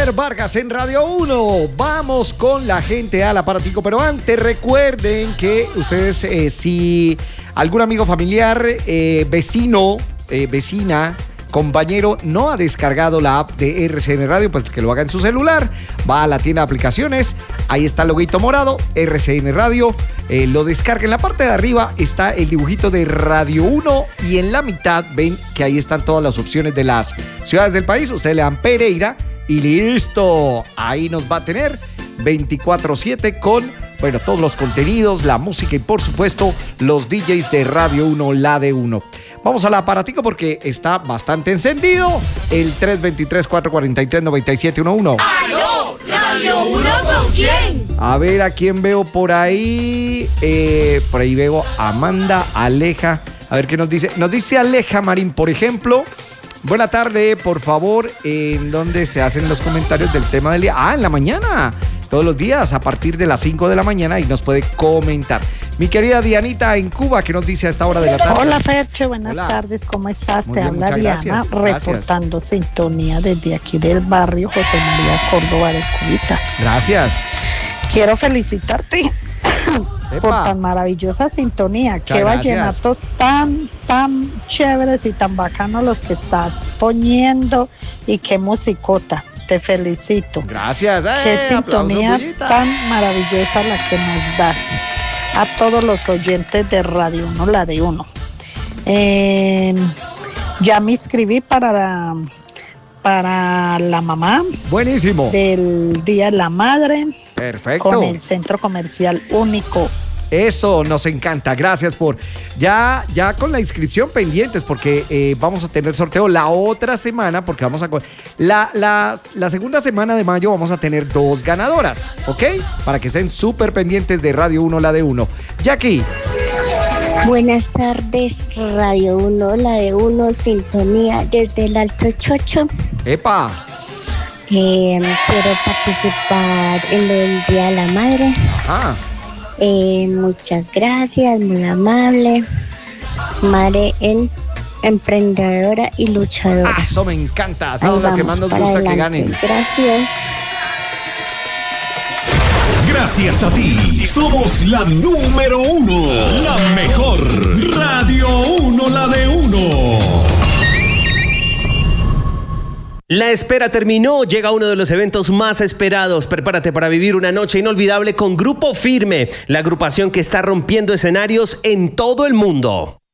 Javier Vargas en Radio 1. Vamos con la gente al aparatico, pero antes recuerden que ustedes, si algún amigo familiar, vecino, vecina, compañero no ha descargado la app de RCN Radio, pues que lo haga en su celular, va a la tienda de aplicaciones, ahí está el loguito morado, RCN Radio, lo descarga. En la parte de arriba está el dibujito de Radio 1 y en la mitad ven que ahí están todas las opciones de las ciudades del país. Ustedes le dan Pereira y listo, ahí nos va a tener 24/7 con, bueno, todos los contenidos, la música y por supuesto los DJs de Radio 1, la de 1. Vamos al aparatico porque está bastante encendido. El 323-443-9711. ¡Aló! ¿Radio 1 con quién? A ver, ¿a quién veo por ahí? Por ahí veo a Amanda, Aleja. A ver qué nos dice. Nos dice Aleja Marín, por ejemplo. Buena tarde, por favor. ¿En dónde se hacen los comentarios del tema del día? Ah, en la mañana. Todos los días a partir de las 5 de la mañana y nos puede comentar. Mi querida Dianita en Cuba, ¿qué nos dice a esta hora de la tarde? Hola Ferche, buenas tardes, ¿cómo estás? Muy Te bien, habla muchas Diana, gracias. reportando sintonía desde aquí del barrio José María Córdoba de Cubita. Gracias. Quiero felicitarte por tan maravillosa sintonía. Qué vallenatos tan chéveres y tan bacanos los que estás poniendo y qué musicota. Te felicito. Gracias. Qué sintonía tan maravillosa la que nos das a todos los oyentes de Radio 1, la de 1. Ya me inscribí para la mamá. Buenísimo. Del Día de la Madre. Perfecto. Con el Centro Comercial Único. Eso nos encanta, gracias por ya con la inscripción pendientes porque vamos a tener sorteo la otra semana porque vamos a la segunda semana de mayo vamos a tener 2 ganadoras, ¿ok? Para que estén súper pendientes de Radio 1, la de 1. Jackie. Buenas tardes, Radio 1, la de 1, sintonía desde el Alto Chocho. ¡Epa! Quiero participar en el Día de la Madre. Ajá. Muchas gracias, muy amable. Madre emprendedora y luchadora. Eso me encanta. Son las que más nos gusta que ganen. Gracias. Gracias a ti. Somos la número 1. La mejor. Radio 1, la de 1. La espera terminó, llega uno de los eventos más esperados. Prepárate para vivir una noche inolvidable con Grupo Firme, la agrupación que está rompiendo escenarios en todo el mundo.